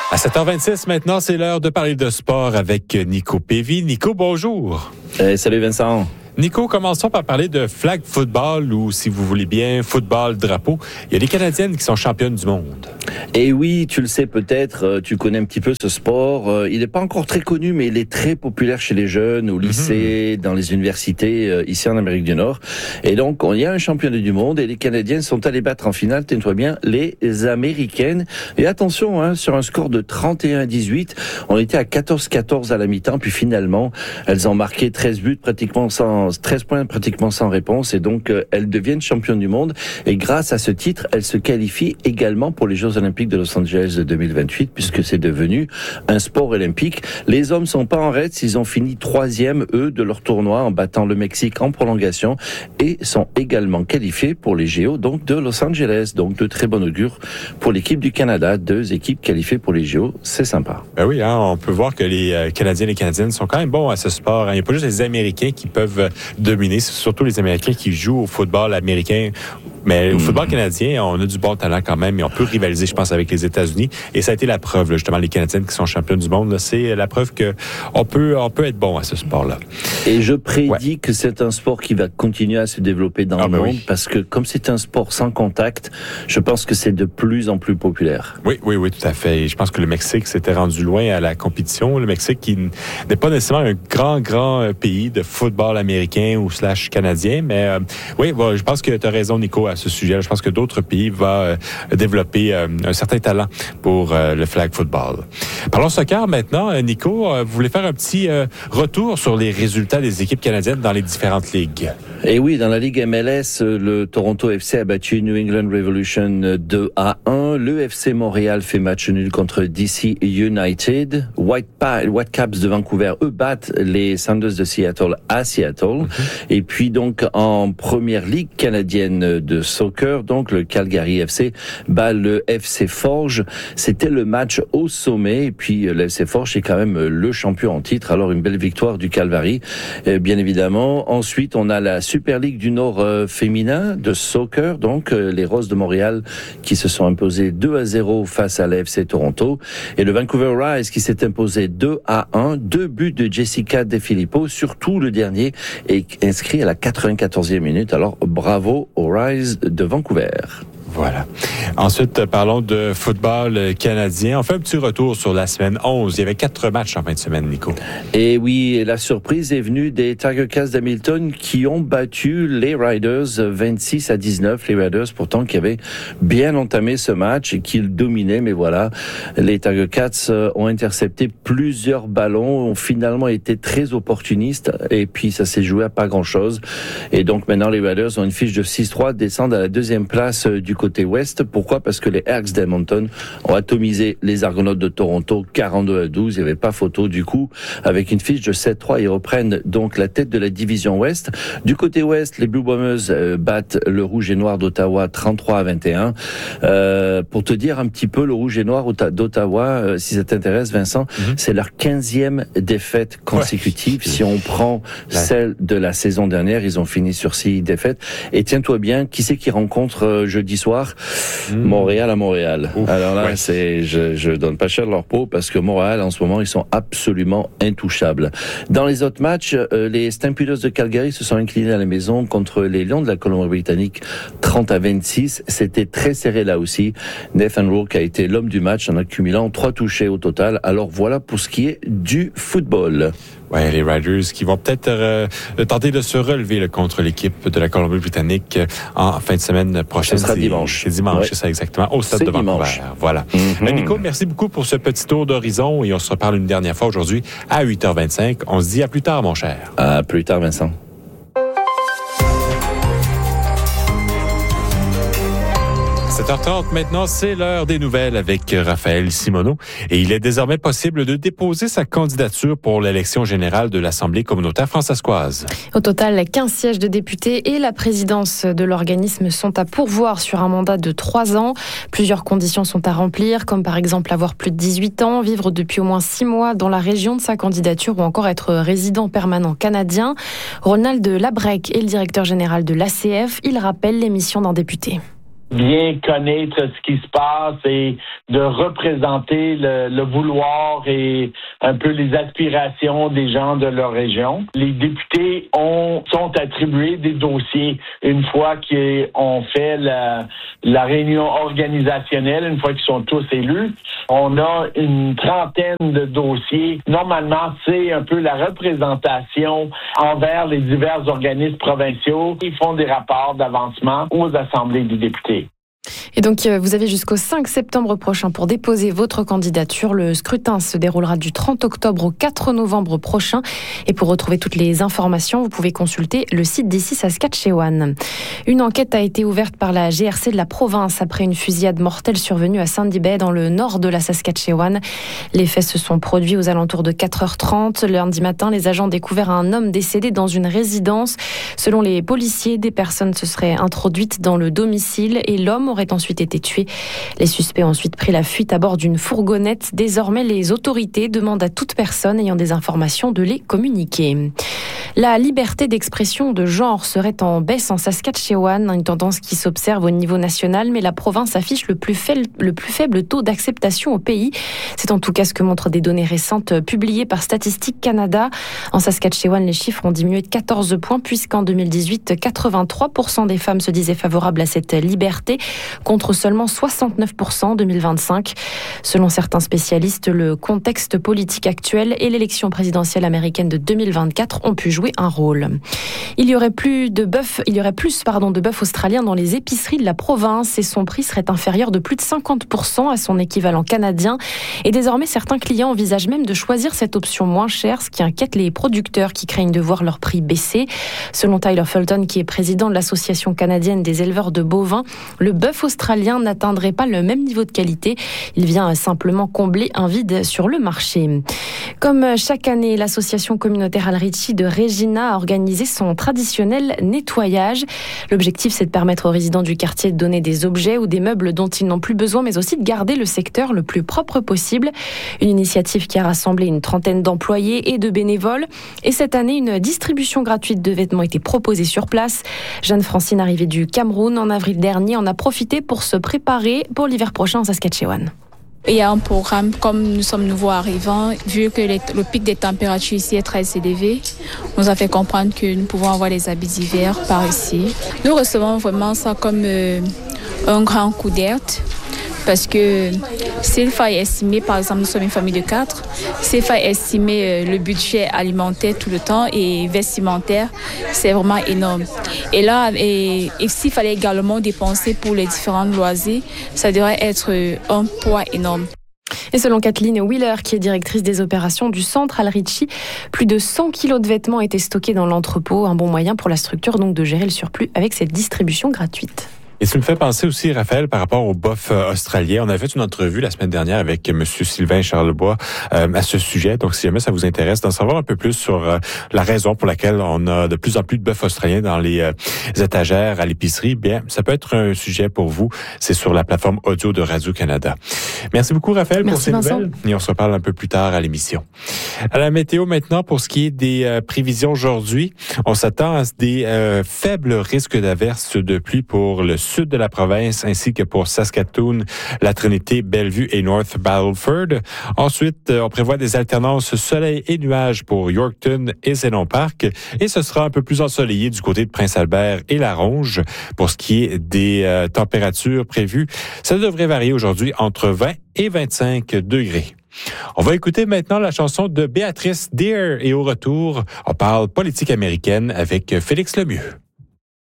À 7h26 maintenant, c'est l'heure de parler de sport avec Nico Pévy. Nico, bonjour. Salut Vincent. Nico, commençons par parler de flag football ou, si vous voulez bien, football drapeau. Il y a des Canadiennes qui sont championnes du monde. Et oui, tu le sais peut-être, tu connais un petit peu ce sport. Il n'est pas encore très connu, mais il est très populaire chez les jeunes, au lycée, dans les universités, ici en Amérique du Nord. Et donc, il y a un championnat du monde et les Canadiennes sont allées battre en finale, tiens-toi bien, les Américaines. Et attention, sur un score de 31-18, on était à 14-14 à la mi-temps, puis finalement, elles ont marqué 13 points pratiquement sans réponse, et donc elles deviennent championnes du monde. Et grâce à ce titre, elles se qualifient également pour les Jeux Olympiques de Los Angeles de 2028, puisque c'est devenu un sport olympique. Les hommes sont pas en reste, ils ont fini 3e, eux, de leur tournoi, en battant le Mexique en prolongation, et sont également qualifiés pour les JO, donc de Los Angeles. Donc de très bon augure pour l'équipe du Canada, 2 équipes qualifiées pour les JO, c'est sympa. Ben oui, on peut voir que les Canadiens et les Canadiennes sont quand même bons à ce sport. Il n'y a pas juste les Américains qui peuvent dominer, c'est surtout les Américains qui jouent au football américain. Mais au football canadien, on a du bon talent quand même et on peut rivaliser, je pense, avec les États-Unis. Et ça a été la preuve, justement, les Canadiennes qui sont championnes du monde. Là, c'est la preuve que on peut être bon à ce sport-là. Et je prédis que c'est un sport qui va continuer à se développer dans le monde, parce que comme c'est un sport sans contact, je pense que c'est de plus en plus populaire. Oui, tout à fait. Et je pense que le Mexique s'était rendu loin à la compétition. Le Mexique qui n'est pas nécessairement un grand pays de football américain ou / canadien, mais je pense que tu as raison, Nico, à ce sujet. Je pense que d'autres pays vont développer un certain talent pour le flag football. Parlons soccer maintenant. Nico, vous voulez faire un petit retour sur les résultats des équipes canadiennes dans les différentes ligues? Et oui, dans la Ligue MLS, le Toronto FC a battu New England Revolution 2-1. Le FC Montréal fait match nul contre DC United. Whitecaps de Vancouver, eux, battent les Sounders de Seattle à Seattle. Et puis donc, en première ligue canadienne de soccer, donc le Calgary FC bat le FC Forge. C'était le match au sommet. Et puis, le FC Forge est quand même le champion en titre. Alors, une belle victoire du Calvary, bien évidemment. Ensuite, on a la Super League du Nord féminin de soccer, donc les Roses de Montréal qui se sont imposées 2-0 face à l'AFC Toronto, et le Vancouver Rise qui s'est imposé 2-1, 2 buts de Jessica De Filippo, surtout le dernier est inscrit à la 94e minute. Alors bravo au Rise de Vancouver. Voilà. Ensuite, parlons de football canadien. On fait un petit retour sur la semaine 11. Il y avait 4 matchs en fin de semaine, Nico. Et oui, la surprise est venue des Tiger Cats d'Hamilton qui ont battu les Riders 26-19. Les Riders, pourtant, qui avaient bien entamé ce match et qui le dominaient. Mais voilà, les Tiger Cats ont intercepté plusieurs ballons, ont finalement été très opportunistes. Et puis, ça s'est joué à pas grand-chose. Et donc, maintenant, les Riders ont une fiche de 6-3, descendent à la 2e place du côté ouest. Pourquoi? Parce que les Elks d'Edmonton ont atomisé les Argonautes de Toronto 42-12. Il n'y avait pas photo du coup. Avec une fiche de 7-3, ils reprennent donc la tête de la division ouest. Du côté ouest, les Blue Bombers battent le Rouge et Noir d'Ottawa 33-21. Pour te dire un petit peu, le Rouge et Noir d'Ottawa, si ça t'intéresse, Vincent, c'est leur 15e défaite consécutive. Si on prend celle de la saison dernière, ils ont fini sur 6 défaites. Et tiens-toi bien, qui c'est qui rencontre jeudi soir? Montréal à Montréal. Ouf, alors là, je donne pas cher de leur peau, parce que Montréal, en ce moment, ils sont absolument intouchables. Dans les autres matchs, les Stampeders de Calgary se sont inclinés à la maison contre les Lions de la Colombie-Britannique 30-26. C'était très serré là aussi. Nathan Rourke a été l'homme du match en accumulant 3 touchés au total. Alors voilà pour ce qui est du football. Ouais, les Riders qui vont peut-être tenter de se relever contre l'équipe de la Colombie-Britannique en fin de semaine prochaine. Ce sera dimanche. C'est dimanche, c'est ça exactement, au stade de Vancouver. Voilà. Nico, merci beaucoup pour ce petit tour d'horizon et on se reparle une dernière fois aujourd'hui à 8h25. On se dit à plus tard, mon cher. À plus tard, Vincent. 7h30 maintenant, c'est l'heure des nouvelles avec Raphaël Simoneau. Et il est désormais possible de déposer sa candidature pour l'élection générale de l'Assemblée communautaire françaiscoise. Au total, 15 sièges de députés et la présidence de l'organisme sont à pourvoir sur un mandat de 3 ans. Plusieurs conditions sont à remplir, comme par exemple avoir plus de 18 ans, vivre depuis au moins 6 mois dans la région de sa candidature ou encore être résident permanent canadien. Ronald Labrec est le directeur général de l'ACF. Il rappelle les missions d'un député. bien connaître ce qui se passe et de représenter le vouloir et un peu les aspirations des gens de leur région. Les députés sont attribués des dossiers une fois qu'ils ont fait la réunion organisationnelle, une fois qu'ils sont tous élus. On a une trentaine de dossiers. Normalement, c'est un peu la représentation envers les divers organismes provinciaux qui font des rapports d'avancement aux assemblées des députés. Et donc, vous avez jusqu'au 5 septembre prochain pour déposer votre candidature. Le scrutin se déroulera du 30 octobre au 4 novembre prochain. Et pour retrouver toutes les informations, vous pouvez consulter le site d'ici Saskatchewan. Une enquête a été ouverte par la GRC de la province après une fusillade mortelle survenue à Sandy Bay dans le nord de la Saskatchewan. Les faits se sont produits aux alentours de 4h30. Lundi matin, les agents découvert un homme décédé dans une résidence. Selon les policiers, des personnes se seraient introduites dans le domicile et l'homme aurait ensuite été tué. Les suspects ont ensuite pris la fuite à bord d'une fourgonnette. Désormais, les autorités demandent à toute personne ayant des informations de les communiquer. La liberté d'expression de genre serait en baisse en Saskatchewan, une tendance qui s'observe au niveau national, mais la province affiche le plus faible taux d'acceptation au pays. C'est en tout cas ce que montrent des données récentes publiées par Statistique Canada. En Saskatchewan, les chiffres ont diminué de 14 points, puisqu'en 2018, 83% des femmes se disaient favorables à cette liberté, contre seulement 69% en 2025. Selon certains spécialistes, le contexte politique actuel et l'élection présidentielle américaine de 2024 ont pu jouer un rôle. Il y aurait plus de bœuf australien dans les épiceries de la province et son prix serait inférieur de plus de 50% à son équivalent canadien. Et désormais, certains clients envisagent même de choisir cette option moins chère, ce qui inquiète les producteurs qui craignent de voir leur prix baisser. Selon Tyler Fulton, qui est président de l'Association canadienne des éleveurs de bovins, le bœuf australien n'atteindrait pas le même niveau de qualité. Il vient simplement combler un vide sur le marché. Comme chaque année, l'association communautaire Al-Ritchie de Regina a organisé son traditionnel nettoyage. L'objectif, c'est de permettre aux résidents du quartier de donner des objets ou des meubles dont ils n'ont plus besoin, mais aussi de garder le secteur le plus propre possible. Une initiative qui a rassemblé une trentaine d'employés et de bénévoles. Et cette année, une distribution gratuite de vêtements était proposée sur place. Jeanne-Francine, arrivée du Cameroun en avril dernier, en a profité pour se préparer pour l'hiver prochain en Saskatchewan. Il y a un programme, comme nous sommes nouveaux arrivants, vu que le pic des températures ici est très élevé, on nous a fait comprendre que nous pouvons avoir des habits d'hiver par ici. Nous recevons vraiment ça comme un grand coup d'air, parce que s'il faut estimer, par exemple, nous sommes une famille de 4, s'il faut estimer le budget alimentaire tout le temps et vestimentaire, c'est vraiment énorme. Et là, et s'il fallait également dépenser pour les différents loisirs, ça devrait être un poids énorme. Et selon Kathleen Wheeler, qui est directrice des opérations du centre Al-Ritchie, plus de 100 kilos de vêtements étaient stockés dans l'entrepôt, un bon moyen pour la structure donc de gérer le surplus avec cette distribution gratuite. Et ça me fait penser aussi, Raphaël, par rapport au bœuf australien. On a fait une entrevue la semaine dernière avec M. Sylvain Charlebois à ce sujet. Donc, si jamais ça vous intéresse d'en savoir un peu plus sur la raison pour laquelle on a de plus en plus de bœuf australien dans les étagères à l'épicerie, bien, ça peut être un sujet pour vous. C'est sur la plateforme audio de Radio-Canada. Merci beaucoup, Raphaël, pour ces nouvelles. Et on se reparle un peu plus tard à l'émission. À la météo maintenant, pour ce qui est des prévisions aujourd'hui, on s'attend à des faibles risques d'averses de pluie pour le sud de la province, ainsi que pour Saskatoon, la Trinité, Bellevue et North Battleford. Ensuite, on prévoit des alternances soleil et nuages pour Yorkton et Zénon Park. Et ce sera un peu plus ensoleillé du côté de Prince-Albert et La Ronge. Pour ce qui est des températures prévues, ça devrait varier aujourd'hui entre 20 et 25 degrés. On va écouter maintenant la chanson de Béatrice Deer et au retour, on parle politique américaine avec Félix Lemieux.